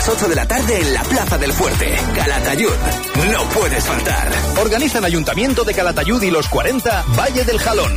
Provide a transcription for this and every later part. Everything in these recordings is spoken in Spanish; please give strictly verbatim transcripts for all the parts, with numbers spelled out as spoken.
las ocho de la tarde en la Plaza del Fuerte. Calatayud, no puedes faltar. Organizan Ayuntamiento de Calatayud y los cuarenta Valle del Jalón.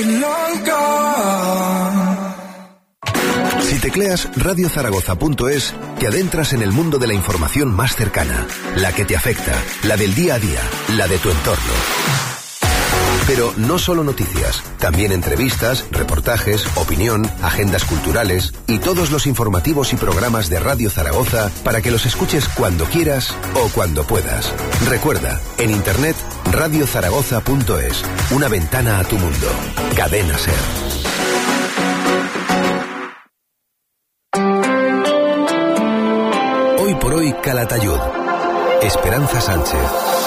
Si tecleas radio zaragoza punto es, te adentras en el mundo de la información más cercana, la que te afecta, la del día a día, la de tu entorno. Pero no solo noticias, también entrevistas, reportajes, opinión, agendas culturales y todos los informativos y programas de Radio Zaragoza para que los escuches cuando quieras o cuando puedas. Recuerda, en internet radio zaragoza punto es, una ventana a tu mundo. Cadena SER. Hoy por hoy, Calatayud. Esperanza Sánchez.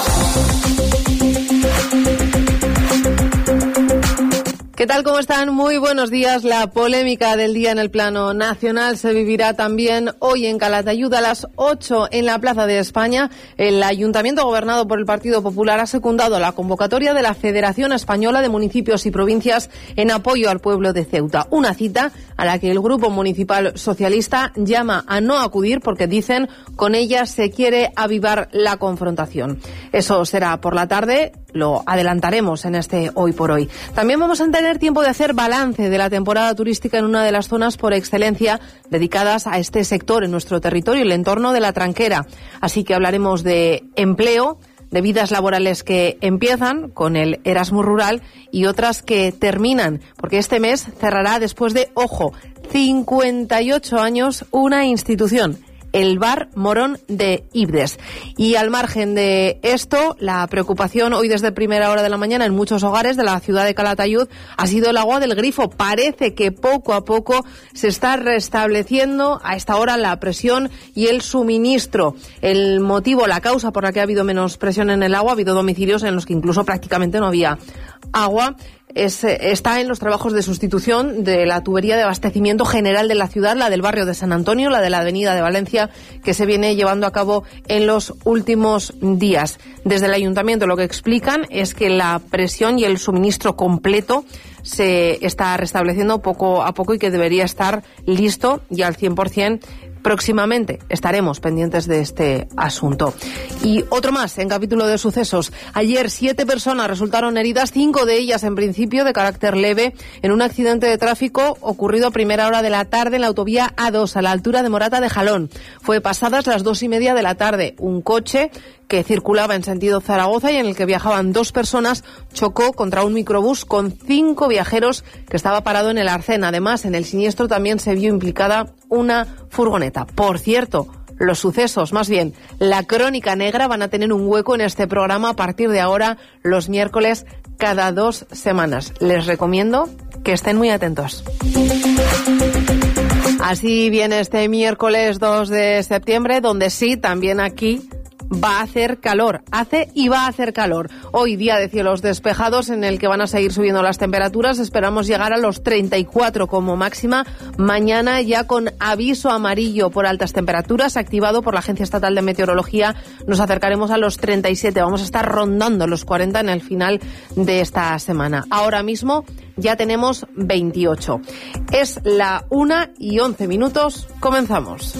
¿Qué tal? ¿Cómo están? Muy buenos días. La polémica del día en el plano nacional se vivirá también hoy en Calatayud a las ocho en la Plaza de España. El ayuntamiento gobernado por el Partido Popular ha secundado la convocatoria de la Federación Española de Municipios y Provincias en apoyo al pueblo de Ceuta. Una cita a la que el Grupo Municipal Socialista llama a no acudir porque, dicen, con ella se quiere avivar la confrontación. Eso será por la tarde. Lo adelantaremos en este Hoy por Hoy. También vamos a tener tiempo de hacer balance de la temporada turística en una de las zonas por excelencia dedicadas a este sector en nuestro territorio, el entorno de la Tranquera. Así que hablaremos de empleo, de vidas laborales que empiezan con el Erasmus Rural y otras que terminan, porque este mes cerrará después de, ojo, cincuenta y ocho años una institución, el Bar Morón de Ibdes. Y al margen de esto, la preocupación hoy desde primera hora de la mañana en muchos hogares de la ciudad de Calatayud ha sido el agua del grifo. Parece que poco a poco se está restableciendo a esta hora la presión y el suministro. El motivo, la causa por la que ha habido menos presión en el agua, ha habido domicilios en los que incluso prácticamente no había agua. Es, está en los trabajos de sustitución de la tubería de abastecimiento general de la ciudad, la del barrio de San Antonio, la de la avenida de Valencia, que se viene llevando a cabo en los últimos días. Desde el ayuntamiento lo que explican es que la presión y el suministro completo se está restableciendo poco a poco y que debería estar listo y al cien por ciento próximamente. Estaremos pendientes de este asunto. Y otro más en capítulo de sucesos. Ayer siete personas resultaron heridas, cinco de ellas en principio de carácter leve, en un accidente de tráfico ocurrido a primera hora de la tarde en la autovía A dos, a la altura de Morata de Jalón. Fue pasadas las dos y media de la tarde. Un coche que circulaba en sentido Zaragoza y en el que viajaban dos personas chocó contra un microbús con cinco viajeros que estaba parado en el arcén. Además, en el siniestro también se vio implicada una furgoneta. Por cierto, los sucesos, más bien, la crónica negra, van a tener un hueco en este programa a partir de ahora, los miércoles, cada dos semanas. Les recomiendo que estén muy atentos. Así viene este miércoles dos de septiembre, donde sí, también aquí va a hacer calor, hace y va a hacer calor. Hoy día de cielos despejados en el que van a seguir subiendo las temperaturas, esperamos llegar a los treinta y cuatro como máxima. Mañana ya con aviso amarillo por altas temperaturas activado por la Agencia Estatal de Meteorología, nos acercaremos a los treinta y siete, vamos a estar rondando los cuarenta en el final de esta semana. Ahora mismo ya tenemos veintiocho. Es la una y once minutos, comenzamos.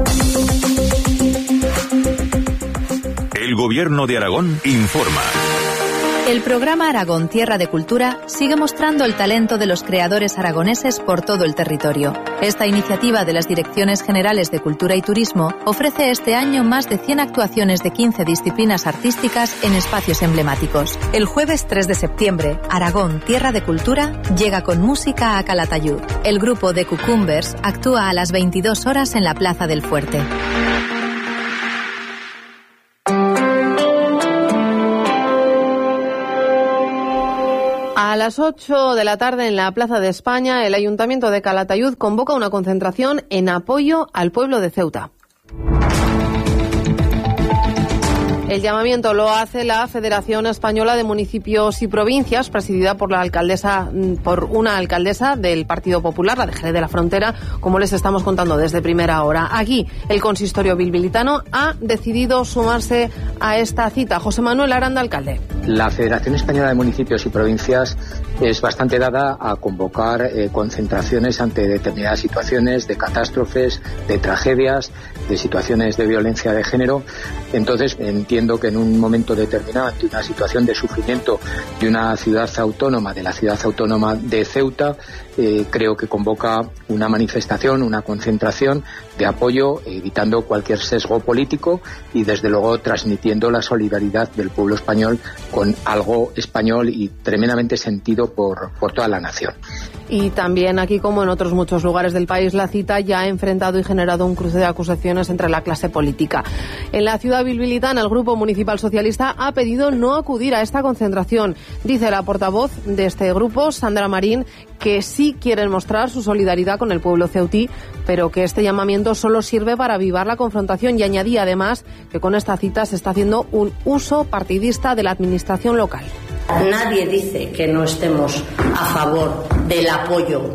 El Gobierno de Aragón informa. El programa Aragón Tierra de Cultura sigue mostrando el talento de los creadores aragoneses por todo el territorio. Esta iniciativa de las Direcciones Generales de Cultura y Turismo ofrece este año más de cien actuaciones de quince disciplinas artísticas en espacios emblemáticos. El jueves tres de septiembre, Aragón Tierra de Cultura llega con música a Calatayud. El grupo de Cucumbers actúa a las veintidós horas en la Plaza del Fuerte. A las ocho de la tarde en la Plaza de España, el Ayuntamiento de Calatayud convoca una concentración en apoyo al pueblo de Ceuta. El llamamiento lo hace la Federación Española de Municipios y Provincias, presidida por la alcaldesa, por una alcaldesa del Partido Popular, la de Jerez de la Frontera, como les estamos contando desde primera hora. Aquí, el consistorio bilbilitano ha decidido sumarse a esta cita. José Manuel Aranda, alcalde. La Federación Española de Municipios y Provincias es bastante dada a convocar eh, concentraciones ante determinadas situaciones de catástrofes, de tragedias, de situaciones de violencia de género. Entonces entiendo que en un momento determinado, ante una situación de sufrimiento de una ciudad autónoma, de la ciudad autónoma de Ceuta, eh, creo que convoca una manifestación, una concentración de apoyo, evitando cualquier sesgo político y desde luego transmitiendo la solidaridad del pueblo español con algo español y tremendamente sentido por, por toda la nación. Y también aquí, como en otros muchos lugares del país, la cita ya ha enfrentado y generado un cruce de acusaciones entre la clase política. En la ciudad bilbilitana, el Grupo Municipal Socialista ha pedido no acudir a esta concentración. Dice la portavoz de este grupo, Sandra Marín, que sí quieren mostrar su solidaridad con el pueblo ceutí, pero que este llamamiento solo sirve para avivar la confrontación, y añadía además que con esta cita se está haciendo un uso partidista de la administración local. Nadie dice que no estemos a favor del apoyo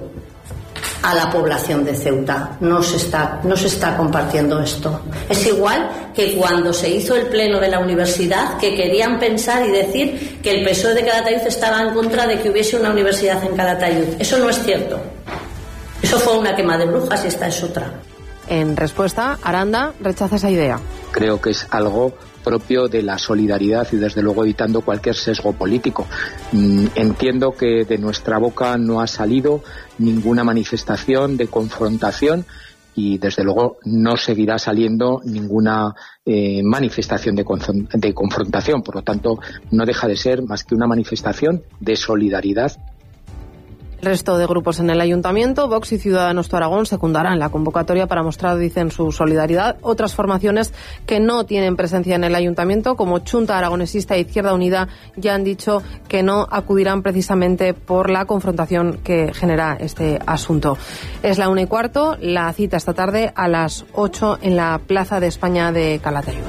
a la población de Ceuta. No se está, no se está compartiendo esto. Es igual que cuando se hizo el pleno de la universidad, que querían pensar y decir que el P S O E de Calatayud estaba en contra de que hubiese una universidad en Calatayud. Eso no es cierto. Eso fue una quema de brujas y esta es otra. En respuesta, Aranda rechaza esa idea. Creo que es algo propio de la solidaridad y desde luego evitando cualquier sesgo político. Mm, entiendo que de nuestra boca no ha salido ninguna manifestación de confrontación y desde luego no seguirá saliendo ninguna eh, manifestación de, con- de confrontación. Por lo tanto, no deja de ser más que una manifestación de solidaridad. El resto de grupos en el Ayuntamiento, Vox y Ciudadanos de Aragón, secundarán la convocatoria para mostrar, dicen, su solidaridad. Otras formaciones que no tienen presencia en el Ayuntamiento, como Chunta Aragonesista e Izquierda Unida, ya han dicho que no acudirán precisamente por la confrontación que genera este asunto. Es la una y cuarto, la cita esta tarde a las ocho en la Plaza de España de Calatayud.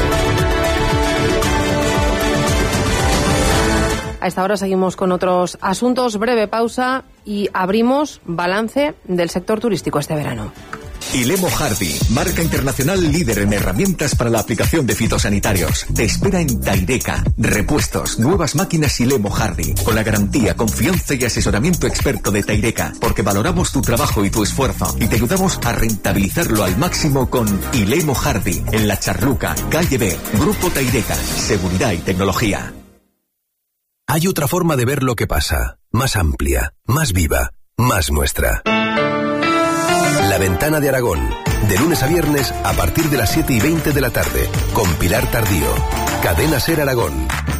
A esta hora seguimos con otros asuntos. Breve pausa y abrimos balance del sector turístico este verano. Ilemo Hardy, marca internacional líder en herramientas para la aplicación de fitosanitarios. Te espera en Taireca. Repuestos, nuevas máquinas Ilemo Hardy, con la garantía, confianza y asesoramiento experto de Taireca, porque valoramos tu trabajo y tu esfuerzo y te ayudamos a rentabilizarlo al máximo con Ilemo Hardy, en La Charluca, calle B, Grupo Taireca, seguridad y tecnología. Hay otra forma de ver lo que pasa, más amplia, más viva, más nuestra. La Ventana de Aragón, de lunes a viernes a partir de las siete y veinte de la tarde, con Pilar Tardío. Cadena Ser Aragón.